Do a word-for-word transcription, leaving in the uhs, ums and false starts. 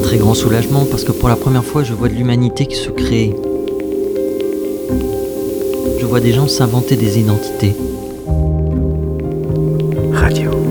très grand soulagement parce que pour la première fois, je vois de l'humanité qui se crée. Je vois des gens s'inventer des identités. Radio.